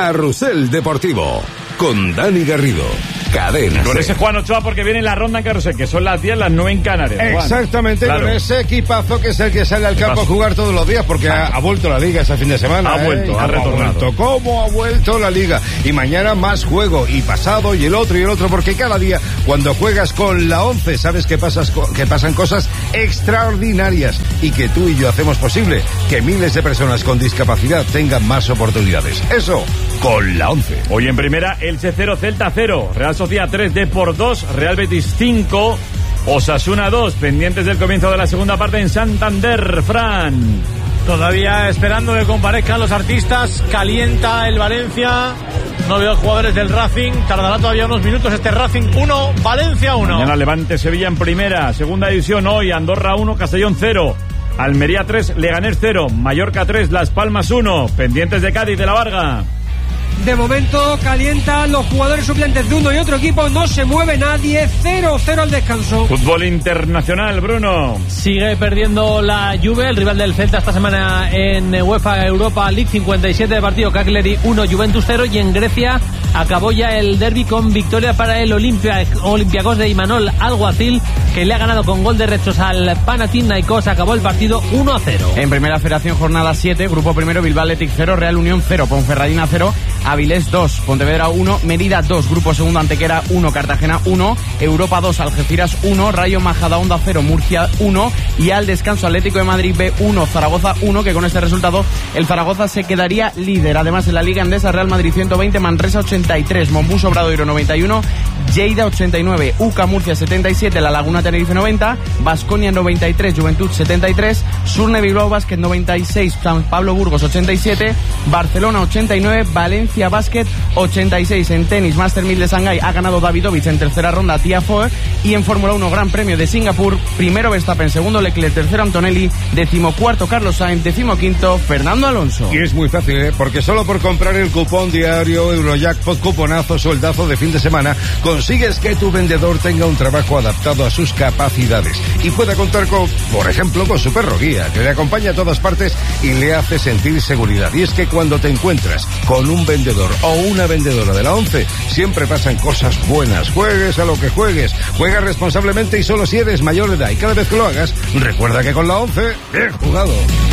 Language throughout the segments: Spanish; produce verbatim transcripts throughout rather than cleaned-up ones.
Carrusel Deportivo, con Dani Garrido. Cadena. Con ese Juan Ochoa, porque viene la ronda en Carrusel, que son las diez, las nueve en Canarias. Juan. Exactamente, claro. Con ese equipazo que es el que sale al campo a jugar todos los días, porque ha, ha vuelto la Liga ese fin de semana. Ha ¿eh? vuelto, ha retornado. Ha vuelto. ¿Cómo ha vuelto la Liga? Y mañana más juego, y pasado, y el otro, y el otro, porque cada día, cuando juegas con la once, sabes que, pasas, que pasan cosas extraordinarias, y que tú y yo hacemos posible que miles de personas con discapacidad tengan más oportunidades. Eso, con la once. Hoy en primera, Elche cero, Celta cero, Real Sociedad tres, Depor dos, Real Betis cinco, Osasuna dos, pendientes del comienzo de la segunda parte en Santander. Fran. Todavía esperando que comparezcan los artistas, calienta el Valencia, no veo jugadores del Racing, tardará todavía unos minutos este Racing uno, Valencia uno. Mañana Levante Sevilla en primera, segunda división hoy, Andorra uno, Castellón cero, Almería tres, Leganés cero, Mallorca tres, Las Palmas uno, pendientes de Cádiz de la Varga. De momento calientan los jugadores suplentes de uno y otro equipo, no se mueve nadie, cero cero al descanso. Fútbol internacional, Bruno. Sigue perdiendo la Juve, el rival del Celta esta semana en UEFA Europa League, cincuenta y siete de partido, Cagliari uno, Juventus cero, y en Grecia acabó ya el derbi con victoria para el Olimpia, Olympiacos de Imanol Alguacil, que le ha ganado con gol de rechos al Panathinaikos. Acabó el partido uno a cero. En Primera Federación, jornada siete, grupo primero, Bilbao Athletic cero, Real Unión cero, Ponferradina cero, Avilés dos, Pontevedra uno, Mérida dos, grupo segundo, Antequera uno, Cartagena uno, Europa dos, Algeciras uno, Rayo Majadahonda cero, Murcia uno, y al descanso Atlético de Madrid B uno, Zaragoza uno, que con este resultado el Zaragoza se quedaría líder. Además, en la Liga Endesa, Real Madrid ciento veinte, Manresa ochenta y tres, Mombús Obradoiro noventa y uno, Lleida ochenta y nueve, U C A Murcia setenta y siete, La Laguna Tenerife noventa, Baskonia noventa y tres, Juventud setenta y tres, Surne Bilbao Basket noventa y seis, San Pablo Burgos ochenta y siete, Barcelona ochenta y nueve, Valencia Basket ochenta y seis. En tenis, Master mil de Shanghái ha ganado Davidovich en tercera ronda Tiafoe, y en Fórmula uno Gran Premio de Singapur, primero Verstappen, segundo Leclerc, tercero Antonelli, decimocuarto Carlos Sainz, decimoquinto Fernando Alonso. Y es muy fácil, ¿eh? Porque solo por comprar el cupón diario Eurojackpot, cuponazo, soldazo de fin de semana, consigues que tu vendedor tenga un trabajo adaptado a sus capacidades y pueda contar con, por ejemplo, con su perro guía, que le acompaña a todas partes y le hace sentir seguridad. Y es que cuando te encuentras con un vendedor o una vendedora de la once, siempre pasan cosas buenas. Juegues a lo que juegues, juega responsablemente y solo si eres mayor de edad. Y cada vez que lo hagas, recuerda que con la once, bien jugado.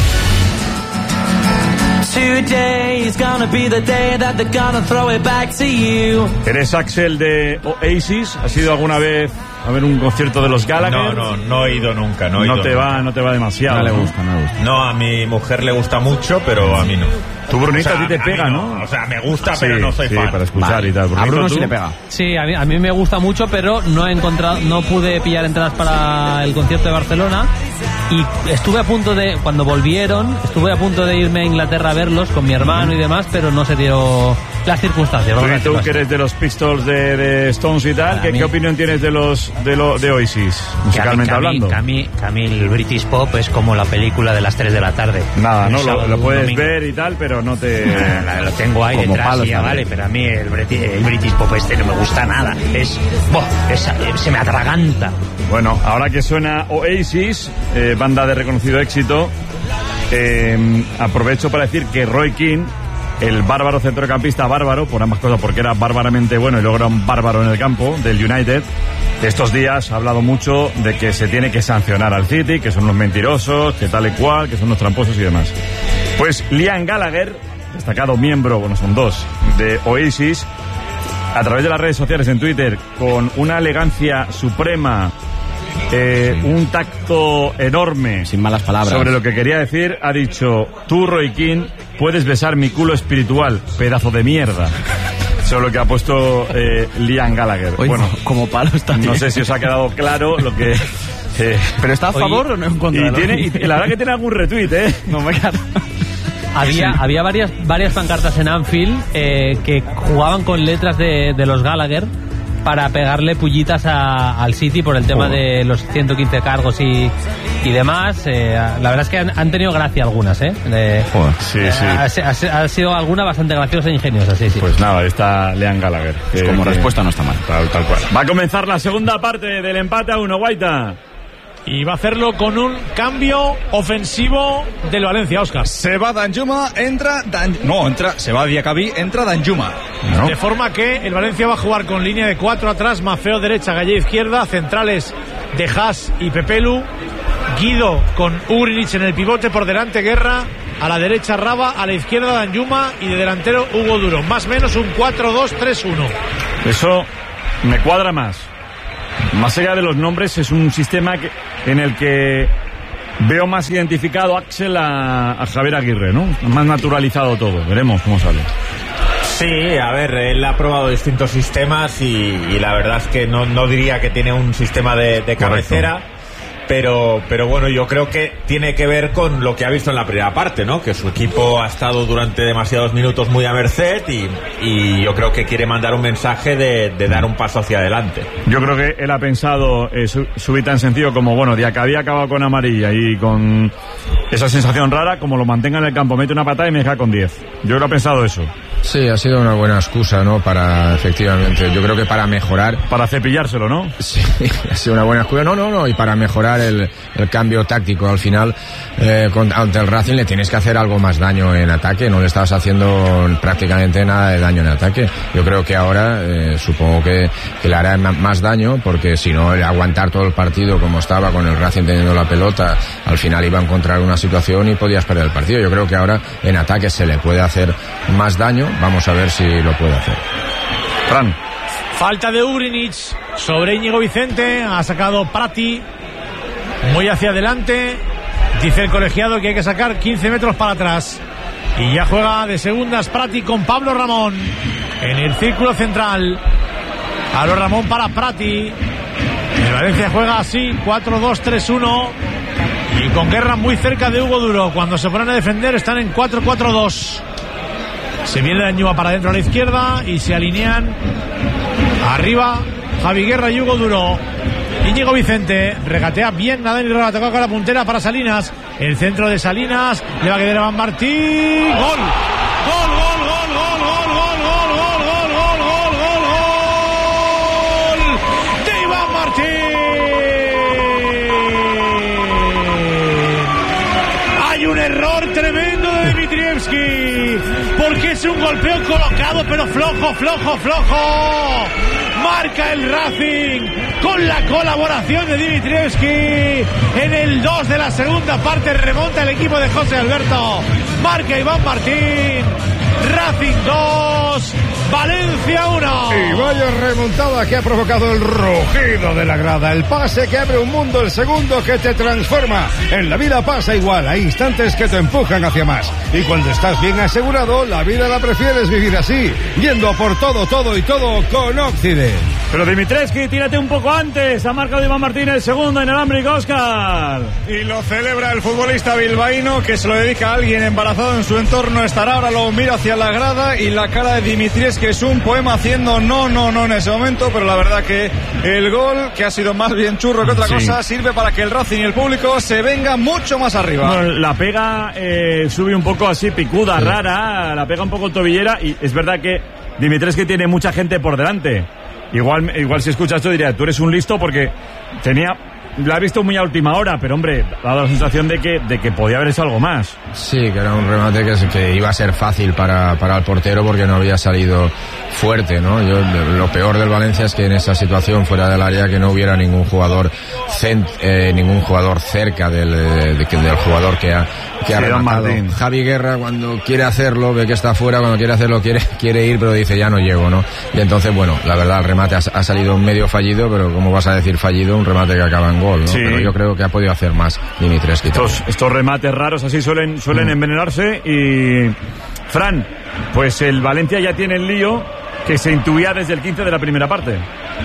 Today's gonna be the day that they're gonna throw it back to you. ¿Eres Axel de Oasis? ¿Has ido alguna vez a ver un concierto de los Gallagher? No, no, no he ido nunca. No, he no ido te nunca. va, no te va demasiado. No le ¿no? gusta, no le gusta. No, a mi mujer le gusta mucho, pero a mí no. Tú, Brunito, O sea, a ti te pega, mí ¿no? O sea, me gusta, Sí, pero no soy sí, fan. para escuchar Vale. y tal. A Brunito, Bruno ¿tú? sí le pega. Sí, a mí, a mí me gusta mucho, pero no he encontrado, no pude pillar entradas para el concierto de Barcelona, y estuve a punto de, cuando volvieron, estuve a punto de irme a Inglaterra a verlos con mi hermano y demás, pero no se dio las circunstancias. Tú, tú que eres de los Pistols de, de Stones y tal, ¿qué, mí- ¿qué opinión tienes de los de, lo, de Oasis, musicalmente que a mí, hablando? Que a, mí, que a mí el British Pop es como la película de las tres de la tarde. Nada, Un no, sábado, lo, lo un puedes domingo. ver y tal, pero no te... La- Lo tengo ahí Como detrás, palos ya también. vale, pero a mí el British, el British Pop este no me gusta nada. Es, boh, es- se me atraganta. Bueno, ahora que suena Oasis, eh, banda de reconocido éxito, eh, aprovecho para decir que Roy Keane, el bárbaro centrocampista bárbaro, por ambas cosas, porque era bárbaramente bueno y luego era un bárbaro en el campo del United, estos días ha hablado mucho de que se tiene que sancionar al City, que son unos mentirosos, que tal y cual, que son unos tramposos y demás. Pues Liam Gallagher, destacado miembro, bueno, son dos, de Oasis, a través de las redes sociales, en Twitter, con una elegancia suprema, eh, sí. un tacto enorme, sin malas palabras, sobre lo que quería decir, ha dicho: tú, Roy Keane, puedes besar mi culo espiritual, pedazo de mierda. Eso es lo que ha puesto eh, Liam Gallagher. Oye, bueno, como palos también. No sé si os ha quedado claro lo que... Eh, ¿Pero está a favor oye, o no en contra? Y, tiene, y la verdad que tiene algún retweet, ¿eh? No me quedo. Había, Sí. había varias, varias pancartas en Anfield eh, que jugaban con letras de, de los Gallagher para pegarle pullitas a, al City por el tema oh. de los ciento quince cargos y, y demás. Eh, la verdad es que han, han tenido gracia algunas, ¿eh? De, oh, sí, eh, sí. Ha, ha, ha sido alguna bastante graciosa e ingeniosa, sí, sí. Pues nada, ahí está Liam Gallagher. Pues como que, respuesta no está mal. Tal, tal cual. Va a comenzar la segunda parte del empate a uno, Guaita. Y va a hacerlo con un cambio ofensivo del Valencia, Óscar. Se va Danjuma, entra Dan... No, entra, se va Diacabí, entra Danjuma. No. De forma que el Valencia va a jugar con línea de cuatro atrás, Mafeo derecha, Gallé izquierda, centrales de Haas y Pepelu, Guido con Ugrinic en el pivote, por delante Guerra, a la derecha Raba, a la izquierda Danjuma y de delantero Hugo Duro. Más o menos un cuatro dos tres uno. Eso me cuadra más. Más allá de los nombres, es un sistema que, en el que veo más identificado Axel a, a Javier Aguirre, ¿no? Más naturalizado todo. Veremos cómo sale. Sí, a ver, él ha probado distintos sistemas y, y la verdad es que no, no diría que tiene un sistema de, de cabecera. Correcto. Pero, pero bueno, yo creo que tiene que ver con lo que ha visto en la primera parte, ¿no? Que su equipo ha estado durante demasiados minutos muy a merced y, y yo creo que quiere mandar un mensaje de, de dar un paso hacia adelante. Yo creo que él ha pensado eh, su, subir tan sencillo como, bueno, ya que había acabado con amarilla y con esa sensación rara, como lo mantenga en el campo, mete una patada y me deja con diez. Yo creo que ha pensado eso. Sí, ha sido una buena excusa, ¿no? Para, efectivamente, yo creo que para mejorar... Para cepillárselo, ¿no? Sí, ha sido una buena excusa. No, no, no, y para mejorar el, el cambio táctico. Al final, eh, con, ante el Racing le tienes que hacer algo más daño en ataque. No le estabas haciendo prácticamente nada de daño en ataque. Yo creo que ahora, eh, supongo que, que le hará más daño, porque si no, aguantar todo el partido como estaba con el Racing teniendo la pelota, al final iba a encontrar una situación y podías perder el partido. Yo creo que ahora en ataque se le puede hacer más daño. Vamos a ver si lo puede hacer. Fran. Falta de Ugrinic sobre Íñigo Vicente. Ha sacado Prati muy hacia adelante. Dice el colegiado que hay que sacar quince metros para atrás. Y ya juega de segundas Prati con Pablo Ramón en el círculo central. Pablo Ramón para Prati. El Valencia juega así, cuatro dos tres uno. Y con Guerra muy cerca de Hugo Duro. Cuando se ponen a defender están en cuatro cuatro dos. Se viene Danjuma para adentro a la izquierda y se alinean arriba Javi Guerra y Hugo Duro. Íñigo Vicente regatea bien, nada y rebate con la puntera para Salinas. El centro de Salinas le va a quedar a Iván Martín. ¡Gol! ¡Gol, gol, gol, gol, gol, gol, gol, gol, gol, gol, gol, gol, gol! ¡De Iván Martín! Hay un error tremendo de Dimitrievski, porque es un golpeo colocado, pero flojo, flojo, flojo. Marca el Racing con la colaboración de Dimitrievski. En el dos de la segunda parte remonta el equipo de José Alberto. Marca Iván Martín. Racing dos, Valencia uno. Y vaya remontada que ha provocado el rugido de la grada. El pase que abre un mundo, el segundo que te transforma. En la vida pasa igual, hay instantes que te empujan hacia más. Y cuando estás bien asegurado, la vida la prefieres vivir así, yendo por todo, todo y todo con Occident. Pero Dimitrievski, tírate un poco antes. Ha marcado Iván Martín el segundo inalámbrico, Óscar. Y lo celebra el futbolista bilbaíno, que se lo dedica a alguien embarazado en su entorno. Estará ahora, lo mira hacia la grada y la cara de Dimitrievski es un poema haciendo no, no, no en ese momento. Pero la verdad que el gol, que ha sido más bien churro que otra sí. cosa, sirve para que el Racing y el público se venga mucho más arriba. Bueno, la pega eh, sube un poco así picuda, sí. rara, la pega un poco tobillera y es verdad que Dimitrievski tiene mucha gente por delante. Igual, igual si escuchas esto diría, tú eres un listo porque tenía, la he visto muy a última hora, pero hombre, ha dado la sensación de que, de que podía haber hecho algo más. Sí, que era un remate que, que iba a ser fácil para, para el portero porque no había salido fuerte, ¿no? Yo, lo peor del Valencia es que en esa situación fuera del área que no hubiera ningún jugador cent, eh, ningún jugador cerca del, de, de, del jugador que ha, que ha rematado. Javi Guerra cuando quiere hacerlo ve que está fuera, cuando quiere hacerlo quiere, quiere ir, pero dice ya no llego, ¿no? Y entonces, bueno, la verdad el remate ha, ha salido medio fallido, pero ¿cómo vas a decir fallido? Un remate que acaba en gol, ¿no? Sí. Pero yo creo que ha podido hacer más Dimitrievski. Estos, estos remates raros así suelen, suelen mm. envenenarse y... Fran, pues el Valencia ya tiene el lío que se intuía desde el quince de la primera parte.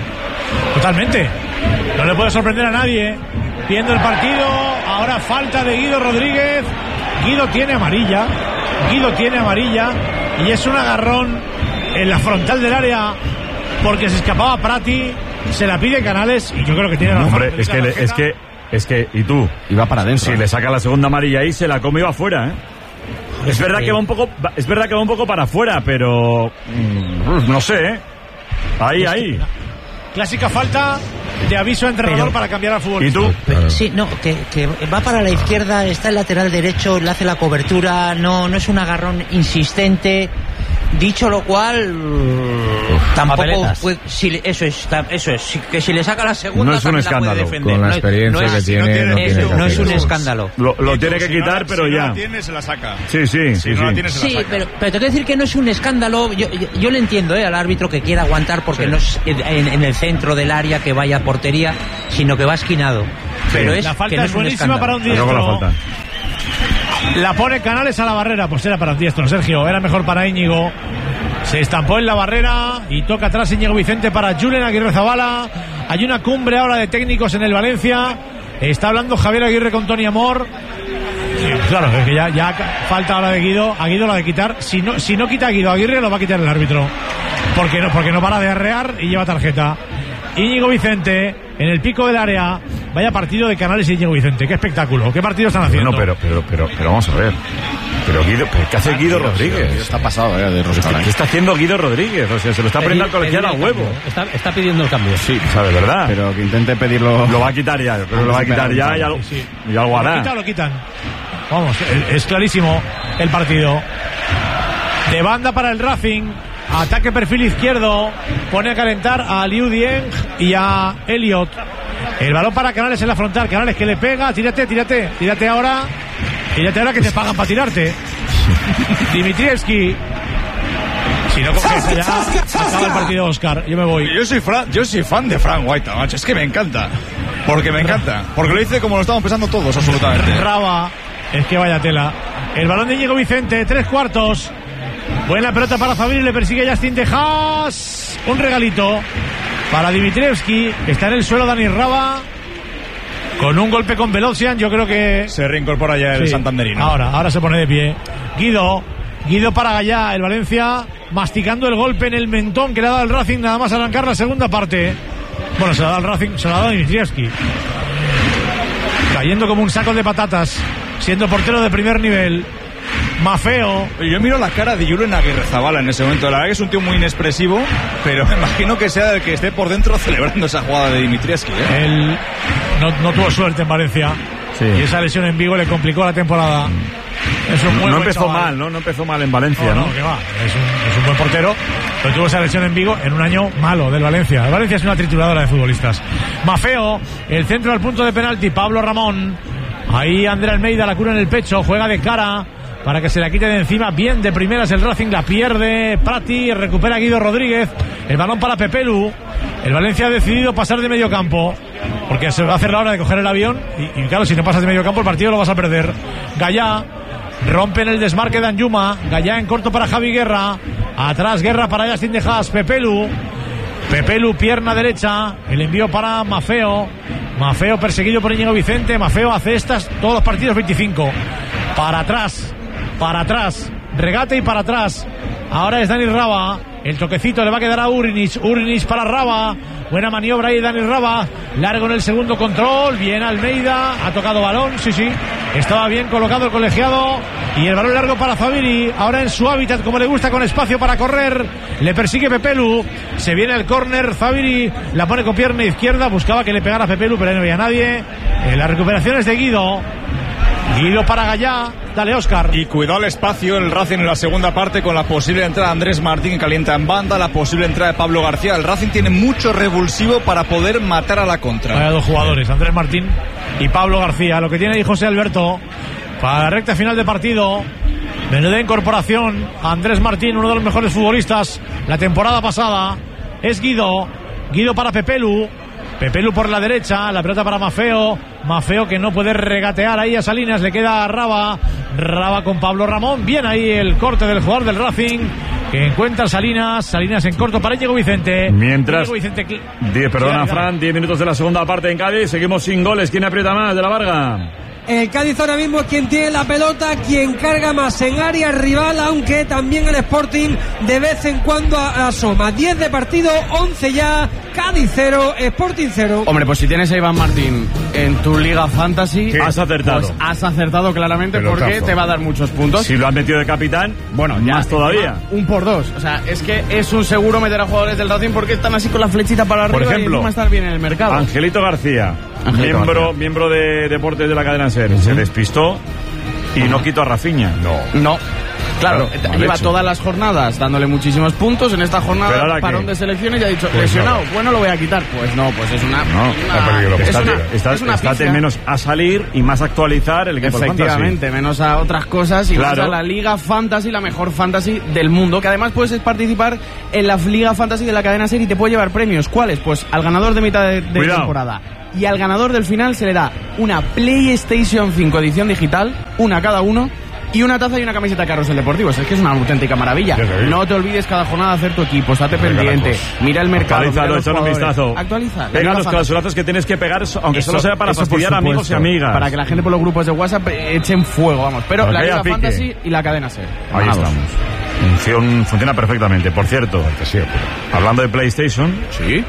Totalmente. No le puede sorprender a nadie. Viendo el partido, ahora falta de Guido Rodríguez. Guido tiene amarilla. Guido tiene amarilla. Y es un agarrón en la frontal del área porque se escapaba Prati. Se la pide Canales y yo creo que tiene razón. Hombre, es que, le, es que, es que, y tú, iba para adentro. Si le saca la segunda amarilla ahí, se la come y va afuera, ¿eh? Es verdad que va un poco, es verdad que va un poco para afuera, pero mmm, no sé, ¿eh? Ahí, ahí. clásica falta de aviso a entrenador Pero, para cambiar al fútbol. ¿Y tú? Pero, sí, no, que, que va para la izquierda, está el lateral derecho, le hace la cobertura, no, no es un agarrón insistente. Dicho lo cual, Uf, tampoco puede, si, eso es, eso es, si, que si le saca la segunda no es un escándalo. Con la experiencia no es, no es, que tiene, no, tiene, no, es, tiene no es un escándalo. Lo, lo tiene que si quitar, no, pero si ya. Si no la tiene, se la saca. Sí, sí, si sí. no sí. la tiene, se sí, la saca. pero, pero te quiero decir que no es un escándalo. Yo, yo, yo le entiendo, ¿eh? Al árbitro que quiera aguantar porque sí. no es en, en el centro del área que vaya a portería, sino que va esquinado. Pero sí. es la falta que no es es un buenísima escándalo. para un diestro. Luego la falta. La pone Canales a la barrera, pues era para un diestro, Sergio, era mejor para Íñigo. Se estampó en la barrera y toca atrás Íñigo Vicente para Julen Aguirre Zabala. Hay una cumbre ahora de técnicos en el Valencia. Está hablando Javier Aguirre con Tony Amor. Sí, claro, es que ya, ya falta ahora de Guido. A Guido lo de quitar. Si no, si no quita a Guido Aguirre, lo va a quitar el árbitro. Porque no, porque no para de arrear y lleva tarjeta. Íñigo Vicente en el pico del área. Vaya partido de Canales y Íñigo Vicente. Qué espectáculo. Qué partido están haciendo. No, pero, pero, pero, pero vamos a ver. Pero Guido, ¿qué hace Guido Rodríguez? Está pasado, eh, de Roscala. ¿Qué está haciendo Guido Rodríguez? O sea, se lo está poniendo al colegial a huevo. Está, está pidiendo el cambio. Sí, o sea, de verdad. Pero que intente pedirlo. Lo va a quitar ya, pero lo va a quitar ya y algo, sí. y algo hará. Lo quitan, lo quitan. Vamos, es clarísimo el partido. De banda para el Racing. Ataque perfil izquierdo. Pone a calentar a Liu Dieng y a Elliot. El balón para Canales en la frontal. Canales que le pega. Tírate, tírate. Tírate ahora. Tírate ahora que te pagan para tirarte. Dimitrievski. Si no coges allá, acaba el partido, Oscar. Yo me voy. Yo soy, Fran, yo soy fan de Frank White, macho. Es que me encanta. Porque me encanta. Porque lo dice como lo estamos pensando todos, absolutamente. Raba. Es que vaya tela. El balón de Íñigo Vicente. Tres cuartos. Buena pelota para Fabri. Le persigue Justin Tejas. Un regalito para Dimitrievski. Está en el suelo Dani Raba. Con un golpe con Velocian, yo creo que... Se reincorpora ya el sí. santanderino. Ahora, ahora se pone de pie. Guido, Guido para Gallá, el Valencia, masticando el golpe en el mentón que le ha dado el Racing, nada más arrancar la segunda parte. Bueno, se la da el Racing, se la da Dimitrievski. Cayendo como un saco de patatas, siendo portero de primer nivel. Mafeo. Yo miro la cara de Julen Aguirre Zabala en ese momento. La verdad que es un tío muy inexpresivo, pero me imagino que sea el que esté por dentro celebrando esa jugada de Dimitrievski, ¿eh? Él no, no tuvo suerte en Valencia. Sí. Y esa lesión en Vigo le complicó la temporada. Es un muy no buen empezó chaval. mal, ¿no? No empezó mal en Valencia, ¿no? No, no, que va. Es un, es un buen portero, pero tuvo esa lesión en Vigo en un año malo del Valencia. El Valencia es una trituradora de futbolistas. Mafeo, el centro al punto de penalti, Pablo Ramón. Ahí André Almeida la cura en el pecho, juega de cara para que se la quite de encima. Bien de primeras el Racing, la pierde Prati, recupera Guido Rodríguez. El balón para Pepelu. El Valencia ha decidido pasar de medio campo porque se va a hacer la hora de coger el avión y, y claro, si no pasas de medio campo el partido lo vas a perder. Gallá rompe en el desmarque de Anjuma. Gallá en corto para Javi Guerra. Atrás Guerra para Justin de Haas. Pepelu. Pepelu, pierna derecha. El envío para Mafeo. Mafeo perseguido por Íñigo Vicente. Mafeo hace estas todos los partidos veinticinco. Para atrás. Para atrás. Regate y para atrás. Ahora es Dani Raba. El toquecito le va a quedar a Urinic. Urinic para Raba. Buena maniobra ahí Dani Raba. Largo en el segundo control. Bien Almeida. Ha tocado balón. Sí, sí. Estaba bien colocado el colegiado. Y el balón largo para Fabiri. Ahora en su hábitat, como le gusta, con espacio para correr. Le persigue Pepelu. Se viene el córner. Fabiri la pone con pierna izquierda. Buscaba que le pegara a Pepelu, pero ahí no había nadie. Eh, la recuperación es de Guido. Guido para Gallá. Dale, Óscar. Y cuidado el espacio el Racing en la segunda parte con la posible entrada de Andrés Martín, que calienta en banda, la posible entrada de Pablo García. El Racing tiene mucho revulsivo para poder matar a la contra. Hay dos jugadores, Andrés Martín y Pablo García. Lo que tiene ahí José Alberto para la recta final de partido. Menuda incorporación. Andrés Martín, uno de los mejores futbolistas la temporada pasada. Es Guido. Guido para Pepelu. Pepelu por la derecha, la pelota para Mafeo. Mafeo que no puede regatear ahí a Salinas, le queda a Raba. Raba con Pablo Ramón. Bien ahí el corte del jugador del Racing, que encuentra Salinas. Salinas en corto para Íñigo Vicente. Mientras, Íñigo Vicente... diez, perdona Fran, diez minutos de la segunda parte en Cádiz. Seguimos sin goles. ¿Quién aprieta más de la Varga? El Cádiz ahora mismo es quien tiene la pelota, quien carga más en área rival, aunque también el Sporting de vez en cuando asoma. diez de partido, once ya. Cádiz cero, Sporting cero. Hombre, pues si tienes a Iván Martín en tu Liga Fantasy, has acertado. Pues has acertado claramente Pelotazo. porque te va a dar muchos puntos. Si lo has metido de capitán, bueno, ya más todavía. Un por dos. O sea, es que es un seguro meter a jugadores del Racing porque están así con la flechita para arriba. Por ejemplo, y encima estar bien en el mercado. Angelito García, Angelito miembro, García. miembro de Deportes de la cadena SER, uh-huh. se despistó y uh-huh. no quitó a Rafinha. No. No. Claro, claro lleva todas las jornadas dándole muchísimos puntos. En esta jornada, parón de selecciones, y ha dicho, pues lesionado, no. bueno, lo voy a quitar. Pues no, pues es una... No, una, es está, una, está, es una estate menos a salir y más a actualizar el equipo. Efectivamente, fantasy. menos a otras cosas y claro. más a la Liga Fantasy, la mejor Fantasy del mundo. Que además puedes participar en la Liga Fantasy de la cadena SER y te puede llevar premios. ¿Cuáles? Pues al ganador de mitad de, de temporada. Y al ganador del final se le da una PlayStation cinco edición digital, una a cada uno, y una taza y una camiseta de Carrusel Deportivos. Es que es una auténtica maravilla. No te olvides cada jornada hacer tu equipo, estate pendiente, mira el mercado. Actualízalo, échale un vistazo. Actualiza. Pega los clausurazos que tienes que pegar, aunque eso, solo sea para fastidiar a amigos y amigas. Para que la gente por los grupos de WhatsApp echen fuego, vamos. Pero para la Liga Fantasy y la cadena SER. Ahí estamos. Funciona, funciona perfectamente. Por cierto, hablando de PlayStation, sí.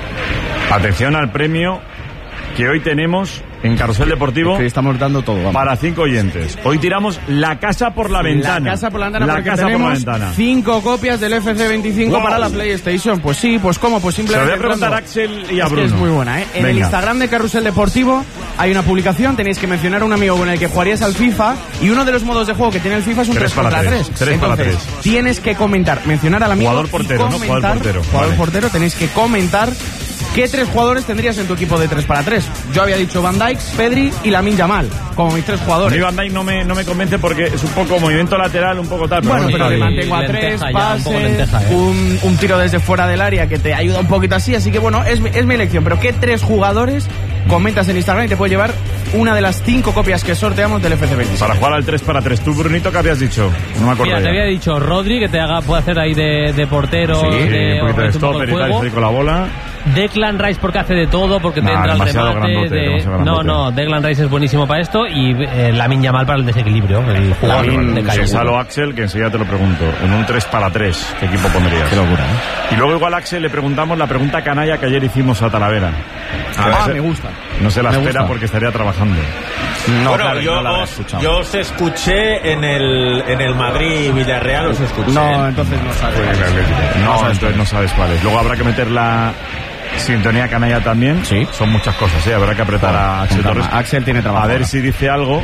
Atención al premio que hoy tenemos en Carrusel Deportivo. Es que estamos dando todo, vamos. Para cinco oyentes. Hoy tiramos la casa por la ventana. La casa por la ventana, la porque casa tenemos por la ventana. cinco copias del F C veinticinco wow. para la PlayStation. Pues sí, pues cómo, pues simplemente. Se lo voy a preguntar a Axel y a es Bruno. Que es muy buena, ¿eh? En Venga. el Instagram de Carrusel Deportivo hay una publicación, tenéis que mencionar a un amigo con el que jugarías al FIFA, y uno de los modos de juego que tiene el FIFA es un tres contra tres. tres para tres. Tienes que comentar, mencionar al amigo. Jugador portero, comentar, ¿no? Jugador portero. Jugador vale. portero, tenéis que comentar qué tres jugadores tendrías en tu equipo de tres para tres. Yo había dicho Van Dijk, Pedri y Lamine Yamal, como mis tres jugadores. A mí Van Dijk no me, no me convence porque es un poco movimiento lateral, un poco tal. Pero bueno, pero le mantengo a tres, pases, un, un tiro desde fuera del área que te ayuda un poquito así. Así que bueno, es, es mi elección. Pero ¿qué tres jugadores comentas en Instagram y te puede llevar una de las cinco copias que sorteamos del F C veintiséis? Para jugar al tres para tres. ¿Tú, Brunito, qué habías dicho? No me acuerdo. Mira, ya. te había dicho Rodri, que te haga, puede hacer ahí de, de portero, sí, de, un poquito de stopper y tal, con la bola. Declan Rice porque hace de todo, porque nah, te entra al remate. Grandote, De... No, no, Declan Rice es buenísimo para esto y eh, Lamine Yamal para el desequilibrio. El jugador Lamin, de calle. Salo Axel, que enseguida te lo pregunto. En un tres para tres, ¿qué equipo pondrías? Qué locura, ¿eh? Y luego igual a Axel le preguntamos la pregunta canalla que ayer hicimos a Talavera. Ah, me gusta. No se la me espera gusta. porque estaría trabajando. No, bueno, claro, yo, no os, yo os escuché en el, en el Madrid-Villarreal, os escuché. No, entonces no sabes. No, no sabes entonces no sabes cuáles. Luego habrá que meter la sintonía canalla también. Sí. Son muchas cosas, ¿eh? Habrá que apretar a Axel Torres. Axel tiene trabajo. A ver ahora. si dice algo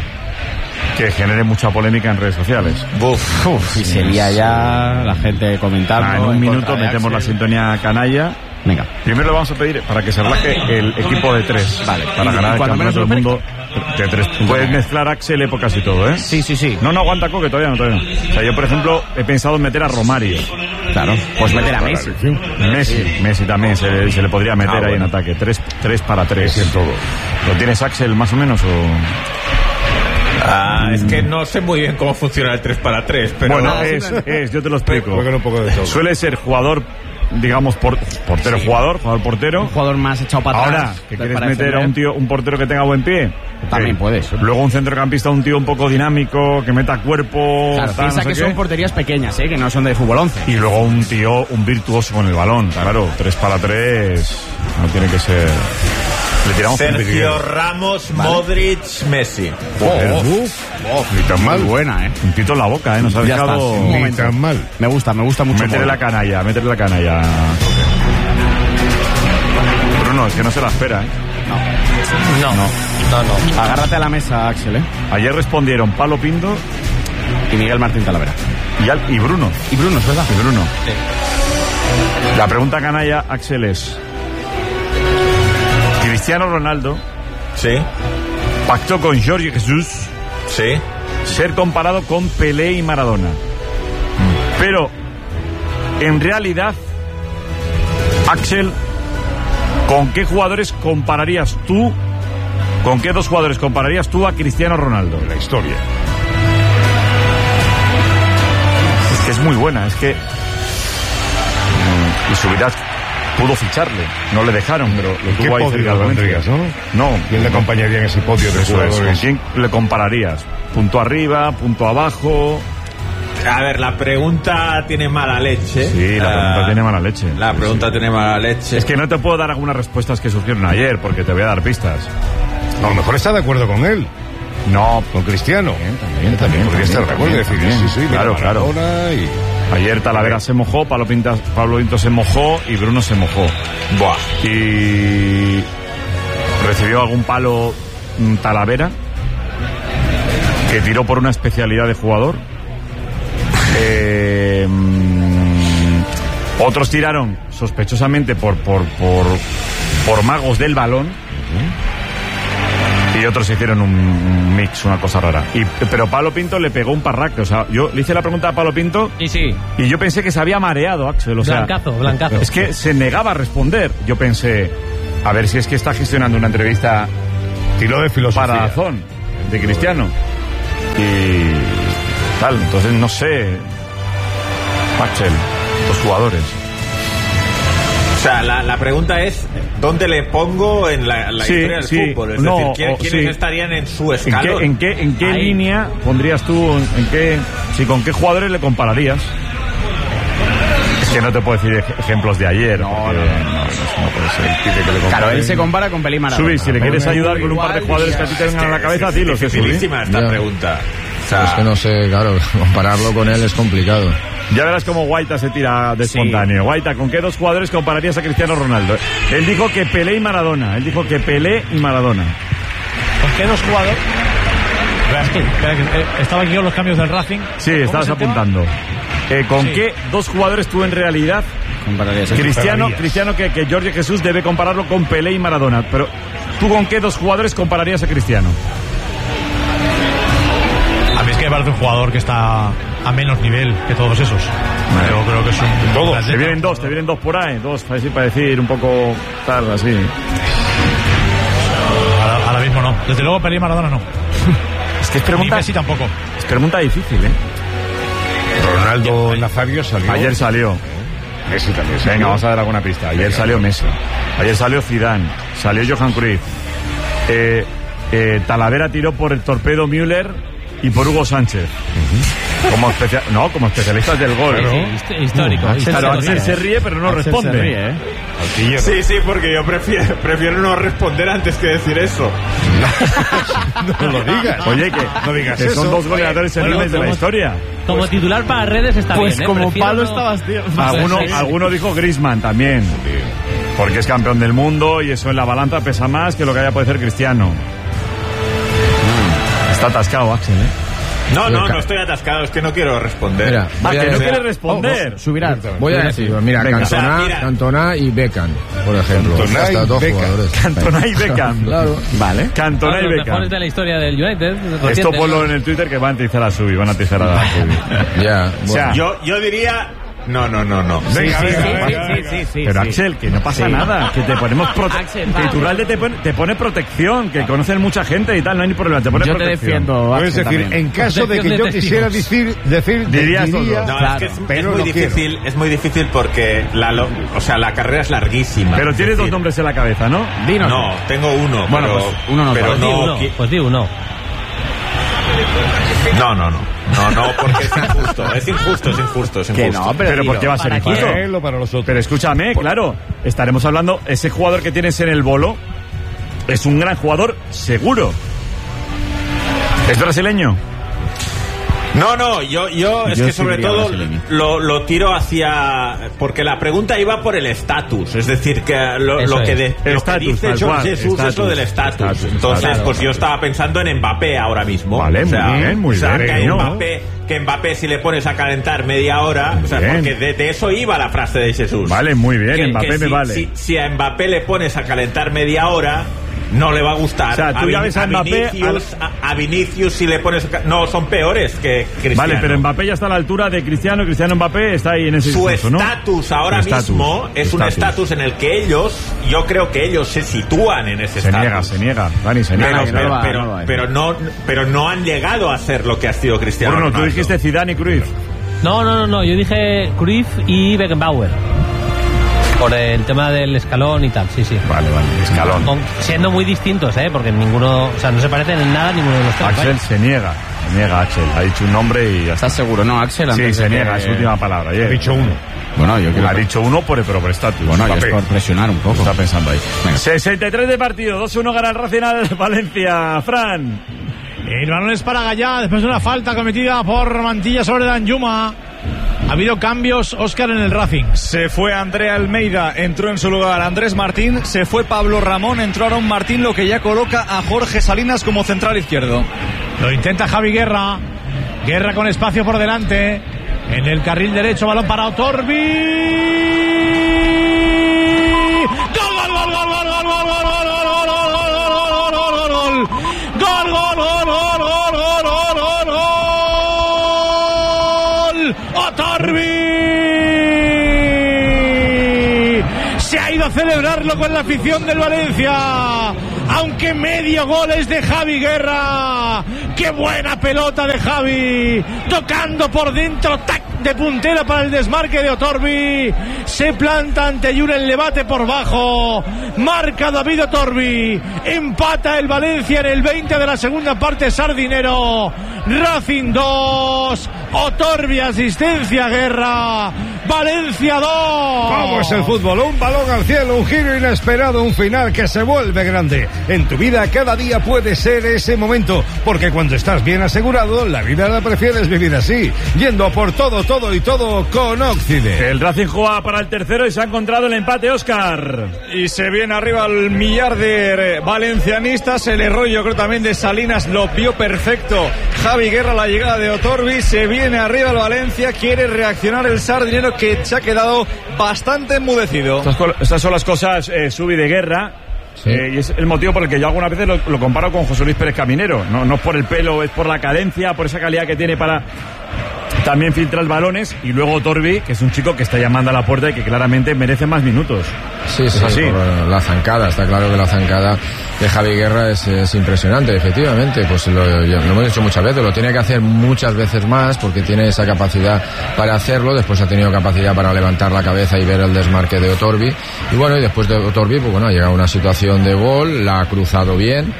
que genere mucha polémica en redes sociales. Uf, uf, y se lía ya la gente comentando. Ah, en un en minuto metemos la sintonía canalla. Venga. Primero le vamos a pedir para que se relaje el equipo de tres. Vale. Para y, ganar y el campeonato del mundo de tres. Puedes mezclar Axel épocas y todo, ¿eh? Sí, sí, sí. No, no, aguanta Coque, todavía no, todavía no. O sea, yo, por ejemplo, he pensado en meter a Romario. Claro. Pues meter a Messi. Messi, sí. Messi también se, se le podría meter ah, ahí bueno. en ataque. Tres, tres para tres. Sí, en todo. ¿Lo tienes, Axel, más o menos? O... Ah, es que no sé muy bien cómo funciona el tres para tres, pero... Bueno, es, es, yo te lo explico. Un poco de todo. Suele ser jugador, digamos, por, portero sí. jugador, jugador portero. Un jugador más echado para atrás. Ahora, que quieres meter a un tío, un portero que tenga buen pie. También okay. puedes. Luego un centrocampista, un tío un poco dinámico, que meta cuerpo. Claro, tal, piensa no sé que qué. son porterías pequeñas, ¿eh? Que no son de fútbol once. Y luego un tío, un virtuoso con el balón. Claro, tres para tres no tiene que ser... Le tiramos Sergio Ramos, vale. Modric, Messi. Joder, oh, oh, oh, ni tan mal. Muy buena, ¿eh? Un pito en la boca, ¿eh? Nos ha ya dejado... Está, ni tan mal. Me gusta, me gusta mucho. Métele la canalla, métele la canalla. Bruno, es que no se la espera, ¿eh? No. No, no, no. no. Agárrate a la mesa, Axel, ¿eh? Ayer respondieron Palo Pinto y Miguel Martín Talavera. Y, al, y Bruno. Y Bruno, es verdad. Y Bruno. Sí. La pregunta canalla, Axel, es... Cristiano Ronaldo... Sí. Pactó con Jorge Jesús... Sí. Ser comparado con Pelé y Maradona. Mm. Pero, en realidad, Axel, ¿con qué jugadores compararías tú? ¿Con qué dos jugadores compararías tú a Cristiano Ronaldo? La historia. Es que es muy buena, es que... Y Subirás pudo ficharle, no le dejaron, pero lo tuvo ahí cerca del Valencia, ¿no? No. ¿Quién le acompañaría en ese podio de jugadores? ¿Con quién le compararías? Punto arriba, punto abajo... A ver, la pregunta tiene mala leche. Sí, la pregunta uh, tiene mala leche. La pregunta sí, sí. tiene mala leche. Es que no te puedo dar algunas respuestas que surgieron ayer, porque te voy a dar pistas. A lo mejor está de acuerdo con él. No, con Cristiano. También, también, también. Podría estar de acuerdo y decir, también. sí, sí, claro, claro. Y... Ayer Talavera se mojó, Pablo, Pinta, Pablo Pinto se mojó y Bruno se mojó. Buah. Y recibió algún palo mm, Talavera, que tiró por una especialidad de jugador. Eh, mmm, otros tiraron sospechosamente por, por, por, por magos del balón. Y otros hicieron un mix, una cosa rara. Y, pero Pablo Pinto le pegó un parraque. O sea, yo le hice la pregunta a Pablo Pinto y, sí. y yo pensé que se había mareado, Axel. O sea, blancazo, blancazo. Es que se negaba a responder. Yo pensé, a ver si es que está gestionando una entrevista. Tiro de filosofía. Para Dazón, de Cristiano. Y tal, entonces no sé. Axel, los jugadores. O sea, la, la pregunta es, ¿dónde le pongo en la, la sí, historia del sí, fútbol? Es no, decir, ¿quién, o, ¿quiénes sí. estarían en su escalón? ¿En qué, en qué, en qué línea pondrías tú, en qué, si con qué jugadores le compararías? Es que no te puedo decir ej- ejemplos de ayer. No, porque, no, no, no, no puede ser. Pide que le Claro, él se compara con Pelé y Maradona. Subi, si le quieres ayudar con un par de jugadores que a ti te vengan a la cabeza, dilo. Es dificilísima esta Ya. pregunta. O sea, Es que no sé, claro, compararlo con él es complicado. Ya verás cómo Guaita se tira de espontáneo. Sí. Guaita, ¿con qué dos jugadores compararías a Cristiano Ronaldo? Él dijo que Pelé y Maradona. Él dijo que Pelé y Maradona. ¿Con qué dos jugadores? Espera, es que, espera, que, eh, estaba aquí con los cambios del Racing. Sí, estabas apuntando. Eh, ¿Con sí. qué dos jugadores tú en realidad compararías? Cristiano, Cristiano que, que Jorge Jesús debe compararlo con Pelé y Maradona. Pero ¿tú con qué dos jugadores compararías a Cristiano? A mí es que me parece un jugador que está a menos nivel que todos esos. Yo creo que es un... Todos. Te vienen dos, te vienen dos por ahí. Dos, para decir, para decir un poco tal, así. Ahora, ahora mismo no. Desde luego Pelé y Maradona no. Es que es pregunta... Ni Messi tampoco. Es pregunta difícil, ¿eh? Ronaldo Nazario salió. Ayer salió. Messi también salió. Venga, vamos a dar alguna pista. Ayer Venga, salió Messi. Ayer salió Zidane. Salió Johan Cruyff. Eh, eh, Talavera tiró por el torpedo Müller y por Hugo Sánchez. Uh-huh. Como especia- no, como especialistas del gol. Sí, sí, histórico. Uh, claro, Axel se ríe, pero no Axel responde. Se ríe, ¿eh? Sí, sí, porque yo prefiero, prefiero no responder antes que decir eso. No lo digas. Oye, que, no digas que eso. son dos goleadores bueno, enormes de la historia. Como pues, titular para redes está pues bien, ¿eh? como Prefiero palo no... estabas, tío. Alguno, sí, sí. alguno dijo Griezmann también. Porque es campeón del mundo y eso en la balanza pesa más que lo que haya podido hacer Cristiano. Está atascado, Axel, ¿eh? No, no, no estoy atascado, es que no quiero responder. Mira, ah, que no decir, quiere responder. Oh, oh, subirá. Voy a decir, mira, Venga, Cantona, o sea, mira. Cantona y Beckham, por ejemplo. Cantona Hasta y dos Beckham. jugadores. Cantona y Beckham. Claro. Vale. Cantona Claro, y los Beckham. mejores de la historia del United. Esto recientes, ponlo ¿no? en el Twitter que van a atizar a Subi, van a atizar a Subi. Ya, O sea, bueno. Yo, yo diría... No, no, no, no. Venga, Sí, venga, sí, venga, sí, venga. sí, sí, sí, Pero sí. Axel, que no pasa Sí. nada, que te ponemos prote- Axel, que va. Iturralde te pone, te pone protección, que conocen mucha gente y tal, no hay ni problema, te pone Yo te protección. defiendo, Puedes Axel, decir, también. en caso de que Protección yo de quisiera testigos. decir, decir Dirías diría, todo. No, Claro, es que es, pero es muy no difícil, es muy difícil porque la, lo- o sea, la carrera es larguísima. Pero es tienes dos decir, nombres en la cabeza, ¿no? Dinos. No, tengo uno. Bueno, pero, pues uno nos pero vale. Pues di no, uno, qui- pues di uno. no, no, no. No, no, porque es injusto. Es injusto, es injusto, es Que injusto. no, pero, Pero ¿por tío, qué va a ser ¿para injusto? para él o para los otros. Pero escúchame, claro, estaremos hablando, ese jugador que tienes en el bolo es un gran jugador, seguro. ¿Es brasileño? No, no, yo, yo es Yo que sí sobre diría todo brasileño. lo, lo tiro hacia... Porque la pregunta iba por el estatus, es decir, que lo, Eso lo que, es. de, lo que Estatus, dice tal George cual, Jesús es lo estatus, del estatus. estatus, Entonces, claro, pues yo claro. estaba pensando en Mbappé ahora mismo. Vale, o sea, muy bien, muy o sea, bien, que, hay ¿no? Mbappé, que Mbappé si le pones a calentar media hora, Muy o sea, bien. porque de, de eso iba la frase de Jesús. Vale, muy bien, Que- Mbappé que me si, vale. Si, si a Mbappé le pones a calentar media hora, no le va a gustar. O sea, tú a, ya Vin- ves a a Mbappé Vinicius, a, a Vinicius si le pones... a ca- No, son peores que Cristiano. Vale, pero Mbappé ya está a la altura de Cristiano, Cristiano Mbappé está ahí en ese Su discurso, ¿no? estatus ahora Su estatus, mismo es su un estatus. estatus en el que ellos, yo creo que ellos se sitúan en ese Se estatus. niega, se niega, Dani, se Pero, niega. no pero, lo va, pero, no lo va. pero no, pero no han llegado a ser lo que ha sido Cristiano Bruno, tú Ronaldo. dijiste Zidane y Cruyff. No, no, no, no, yo dije Cruyff y Beckenbauer. Por el tema del escalón y tal, sí, sí. Vale, vale, escalón. Con, siendo muy distintos, ¿eh? Porque ninguno, o sea, no se parecen en nada ninguno de los tres. Axel vaya. se niega, se niega Axel. Ha dicho un nombre y ya está. ¿Estás seguro? No, Axel. Sí, antes se de niega, que... es su última palabra. Ha dicho uno. Bueno, yo creo Ha que... dicho uno por, pero por estatus. Bueno, ya es Papé. por presionar un poco. Está pensando ahí. Venga. sesenta y tres de partido, dos uno gana el Racing al Valencia. Fran. El balón es para Gallá después de una falta cometida por Mantilla sobre Danjuma. Ha habido cambios, Óscar, en el Racing. Se fue Andrea Almeida, entró en su lugar Andrés Martín, se fue Pablo Ramón, entró Aaron Martín, lo que ya coloca a Jorge Salinas como central izquierdo. Lo intenta Javi Guerra. Guerra con espacio por delante. En el carril derecho, balón para Otorbi. ¡Gol, gol, gol, gol, gol, gol, gol, gol, gol, gol, gol, gol, gol, gol, gol, gol, Otorbi! Se ha ido a celebrarlo con la afición del Valencia. Aunque medio gol es de Javi Guerra. ¡Qué buena pelota de Javi! Tocando por dentro, tac, de puntera para el desmarque de Otorbi. Se planta ante Julen Levate por bajo. Marca David Otorbi. Empata el Valencia en el veinte de la segunda parte. Sardinero. Racing dos. Otorbi, asistencia, Guerra. Valencia dos. ¿Cómo es el fútbol? Un balón al cielo, un giro inesperado, un final que se vuelve grande. En tu vida cada día puede ser ese momento, porque cuando estás bien asegurado, la vida la prefieres vivir así, yendo por todo, todo y todo con Óccide. El Racing juega para el tercero y se ha encontrado el empate, Óscar. Y se viene arriba el millar de valencianistas. El error, yo creo, también de Salinas lo vio perfecto. Javi Guerra, la llegada de Otorbi. Se viene arriba el Valencia. Quiere reaccionar el sardinero, que se ha quedado bastante enmudecido. Estas, estas son las cosas, eh, Subi, de Guerra. Sí. Eh, y es el motivo por el que yo algunas veces lo, lo comparo con José Luis Pérez Caminero. No, no es por el pelo, es por la cadencia, por esa calidad que tiene para también filtrar balones. Y luego Otorbi, que es un chico que está llamando a la puerta y que claramente merece más minutos. Sí, es sí, así. Por la zancada, está claro que la zancada de Javi Guerra es, es impresionante, efectivamente. Pues lo, lo hemos dicho muchas veces, lo tiene que hacer muchas veces más porque tiene esa capacidad para hacerlo. Después ha tenido capacidad para levantar la cabeza y ver el desmarque de Otorbi. Y bueno, y después de Otorbi, pues bueno, ha llegado a una situación de gol, la ha cruzado bien.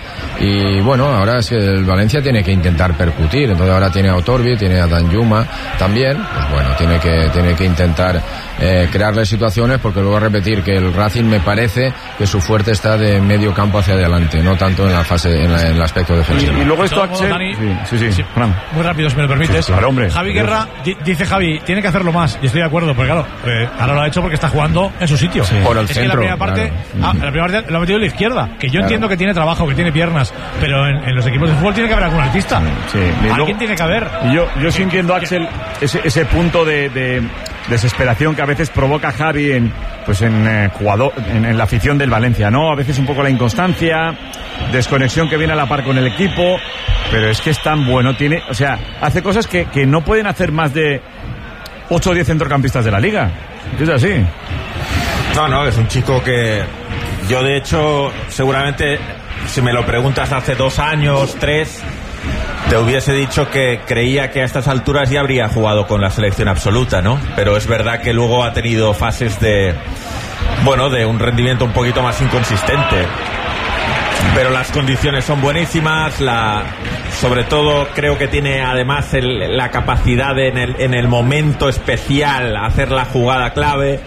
Y bueno, ahora es que el Valencia tiene que intentar percutir. Entonces ahora tiene a Otorbi, tiene a Danjuma también. Pues bueno, tiene que, tiene que intentar eh, crearle situaciones, porque luego a repetir que el Racing me parece que su fuerte está de medio campo hacia adelante, no tanto en la fase, en, la, en el aspecto defensivo. Y, y luego esto, Axel. Sí, sí, sí, sí. Muy rápido, si me lo permites. Sí, claro, hombre. Javi Guerra, di, dice Javi, tiene que hacerlo más. Y estoy de acuerdo, porque claro, eh, ahora lo ha hecho porque está jugando en su sitio. Sí. Por el es centro. Que la primera parte, claro. ah, la primera parte lo ha metido en la izquierda. Que yo Claro. entiendo que tiene trabajo, que tiene piernas, pero en, en los equipos de fútbol tiene que haber algún artista. Sí. Y ¿Alguien luego- tiene que haber? Y yo, yo sí entiendo, Axel, ese, ese punto de, de desesperación que a veces provoca Javi en, pues en, eh, jugador, en, en la afición del Valencia, ¿no? A veces un poco la inconstancia, desconexión que viene a la par con el equipo, pero es que es tan bueno, tiene, o sea, hace cosas que, que no pueden hacer más de ocho o diez centrocampistas de la liga. Es así. No, no, es un chico que yo, de hecho, seguramente, si me lo preguntas hace dos años, tres, te hubiese dicho que creía que a estas alturas ya habría jugado con la selección absoluta, ¿no? Pero es verdad que luego ha tenido fases de, bueno, de un rendimiento un poquito más inconsistente. Pero las condiciones son buenísimas, la, sobre todo creo que tiene además el, la capacidad de en el, en el momento especial hacer la jugada clave.